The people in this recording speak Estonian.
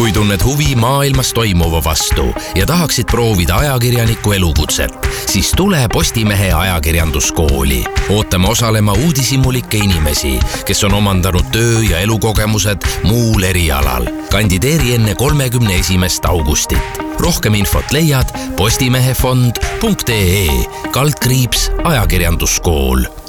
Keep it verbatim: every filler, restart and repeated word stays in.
Kui tunned huvi maailmas toimuva vastu ja tahaksid proovida ajakirjaniku elukutset, siis tule Postimehe ajakirjanduskooli. Ootame osalema uudishimulikke inimesi, kes on omandanud töö- ja elukogemused muul erialal. Kandideeri enne kolmekümne esimest augustit. Rohkem infot leiad postimehefond punkt ee kaldkriips ajakirjanduskool.